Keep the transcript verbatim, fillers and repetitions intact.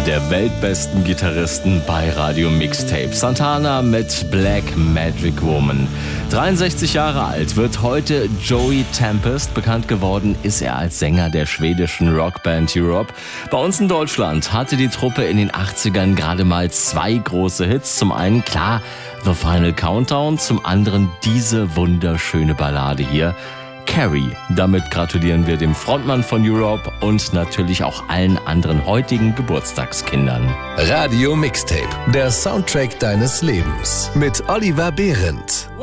der weltbesten Gitarristen bei Radio Mixtape. Santana mit Black Magic Woman. dreiundsechzig Jahre alt wird heute Joey Tempest. Bekannt geworden ist er als Sänger der schwedischen Rockband Europe. Bei uns in Deutschland hatte die Truppe in den achtzigern gerade mal zwei große Hits. Zum einen, klar, The Final Countdown, zum anderen diese wunderschöne Ballade hier, Carrie. Damit gratulieren wir dem Frontmann von Europe und natürlich auch allen anderen heutigen Geburtstagskindern. Radio Mixtape, der Soundtrack deines Lebens mit Oliver Behrendt.